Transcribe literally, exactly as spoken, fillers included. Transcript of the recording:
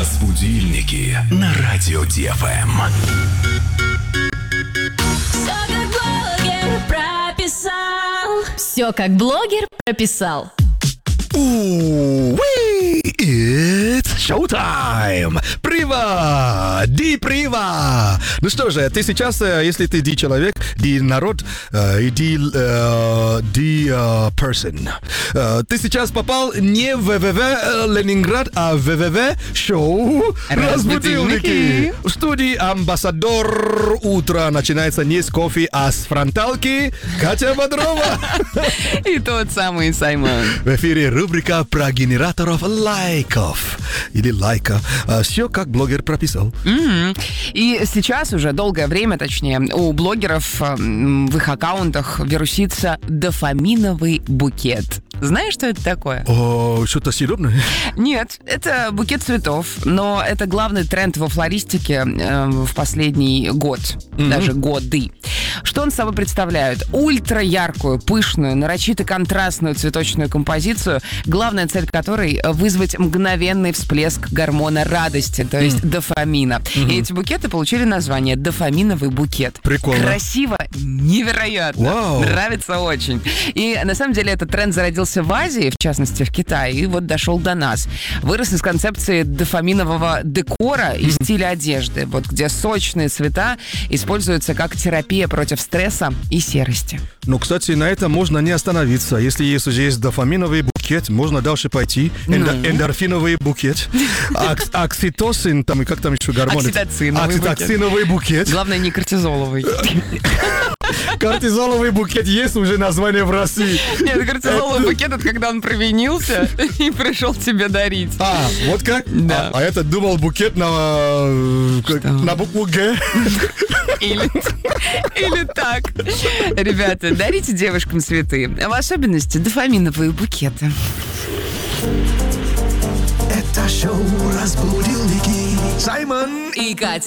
Разбудильники на радио Ди Эф Эм. Все как блогер прописал. Все как блогер прописал. Уи, it's showtime! Прива! Ди Прива! Ну что же, ты сейчас, если ты Ди человек, Ди народ, и Ди, Ди person. Ты сейчас попал не в ВВВ Ленинград, а в ВВВ шоу Разбудильники. В студии амбассадор утра начинается не с кофе, а с фронталки Катя Бодрова. И тот самый Саймон. В эфире рубрика про генераторов лайков. Или лайка. Все как блогер прописал. Mm-hmm. И сейчас уже долгое время, точнее, у блогеров в их аккаунтах вирусится дофаминовый букет. Знаешь, что это такое? О, что-то съедобное? Нет, это букет цветов, но это главный тренд во флористике э, в последний год, mm-hmm. даже годы. Что он собой представляет? Ультра яркую, пышную, нарочито контрастную цветочную композицию, главная цель которой — вызвать мгновенный всплеск гормона радости, то есть mm. дофамина. Mm-hmm. И эти букеты получили название дофаминовый букет. Прикольно. Красиво, невероятно. Wow. Нравится очень. И на самом деле этот тренд зародился в Азии, в частности в Китае, и вот дошел до нас. Вырос из концепции дофаминового декора и mm-hmm. стиля одежды, вот где сочные цвета используются как терапия против стресса и серости. Ну, кстати, на этом можно не остановиться. Если есть уже есть дофаминовый букет, можно дальше пойти. Эндо- ну. Эндорфиновый букет. Акс- окситоцин, там, и как там еще гормоны? Окситоциновый, Окситоциновый букет. букет. Главное, не кортизоловый. Кортизоловый букет есть уже название в России. Нет, кортизоловый букет — это когда он провинился и пришел тебе дарить. А, вот как? Да. А, а этот думал букет на, на букву Г. Или, или так. Ребята, дарите девушкам цветы, в особенности дофаминовые букеты. Это шоу Разбудильники. Саймон И Катя.